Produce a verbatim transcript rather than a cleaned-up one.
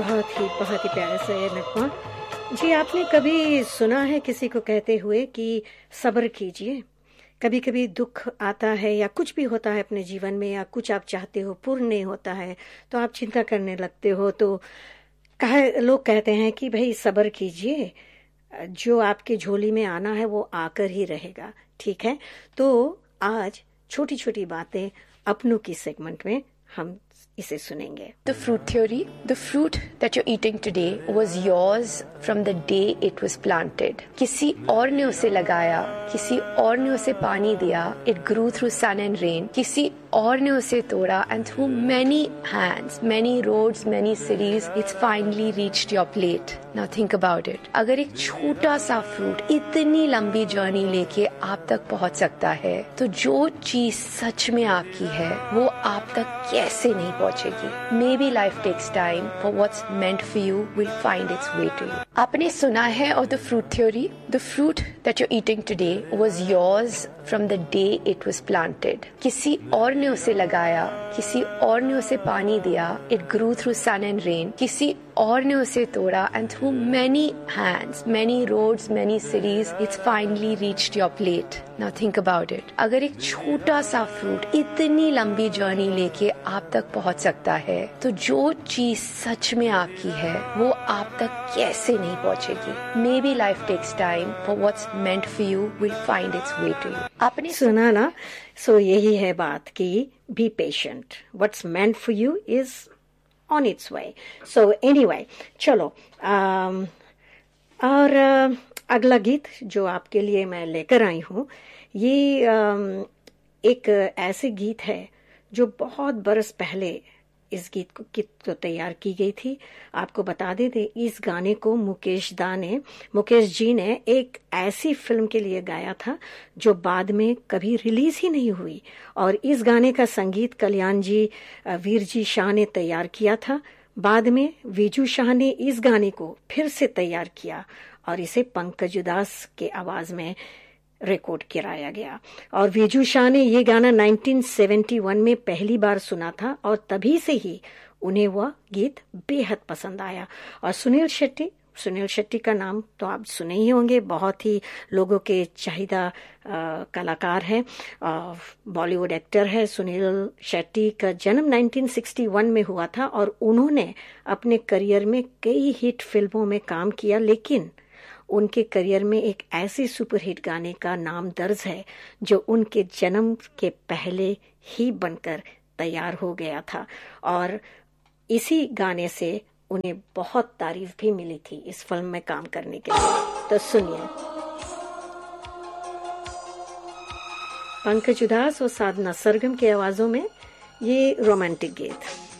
बहुत ही बहुत ही प्यारा सा ये नगमा। जी, आपने कभी सुना है किसी को कहते हुए कि सब्र कीजिए? कभी कभी दुख आता है या कुछ भी होता है अपने जीवन में, या कुछ आप चाहते हो पूर्ण नहीं होता है तो आप चिंता करने लगते हो, तो कहे लोग कहते हैं कि भाई सब्र कीजिए, जो आपके झोली में आना है वो आकर ही रहेगा। ठीक है, तो आज छोटी छोटी बातें अपनों की सेगमेंट में हम इसे सुनेंगे। The fruit theory. The fruit that you're eating today was yours from the day it was planted. किसी और ने उसे लगाया, किसी और ने उसे पानी दिया. It grew through sun and rain. किसी और ने उसे तोड़ा, and through many hands, many roads, many cities, it's finally reached your plate. Now think about it. अगर एक छोटा सा फ्रूट इतनी लंबी जर्नी लेके आप तक पहुंच सकता है, तो जो चीज सच में आपकी है वो आप तक कैसे नहीं पहुंचेगी? Maybe life takes time, for what's meant for you will find its way to you. आपने सुना है of the fruit theory? The fruit that you're eating today was yours from the day it was planted. किसी और ने उसे लगाया, किसी और ने उसे पानी दिया. It grew through sun and rain. किसी और ने उसे तोड़ा, and through many hands, many roads, many cities, it's finally reached your plate. Now think about it. अगर एक छोटा सा फ्रूट इतनी लंबी जर्नी लेके आप तक पहुंच सकता है, तो जो चीज सच में आपकी है वो आप तक कैसे नहीं पहुंचेगी? Maybe life takes time, for what's meant for you will find its way to you. आपने सुना ना? सो so, यही है बात कि be patient, what's meant for you is on it's way. So anyway, चलो um, और uh, अगला गीत जो आपके लिए मैं लेकर आई हूँ, ये um, एक ऐसे गीत है जो बहुत बरस पहले इस गीत को गीत को तैयार की गई थी। आपको बता दे दे इस गाने को मुकेश दा ने मुकेश जी ने एक ऐसी फिल्म के लिए गाया था जो बाद में कभी रिलीज ही नहीं हुई, और इस गाने का संगीत कल्याण जी वीर जी शाह ने तैयार किया था। बाद में विजू शाह ने इस गाने को फिर से तैयार किया और इसे पंकज उदास के आवाज में रिकॉर्ड कराया गया। और विजू शाह ने ये गाना नाइनटीन सेवेंटी वन में पहली बार सुना था और तभी से ही उन्हें वह गीत बेहद पसंद आया। और सुनील शेट्टी सुनील शेट्टी का नाम तो आप सुने ही होंगे, बहुत ही लोगों के चाहिदा कलाकार हैं, बॉलीवुड एक्टर है। सुनील शेट्टी का जन्म नाइनटीन सिक्सटी वन में हुआ था और उन्होंने अपने करियर में कई हिट फिल्मों में काम किया, लेकिन उनके करियर में एक ऐसी सुपरहिट गाने का नाम दर्ज है जो उनके जन्म के पहले ही बनकर तैयार हो गया था, और इसी गाने से उन्हें बहुत तारीफ भी मिली थी इस फिल्म में काम करने के लिए। तो सुनिए, पंकज उदास और साधना सरगम की आवाजों में ये रोमांटिक गीत।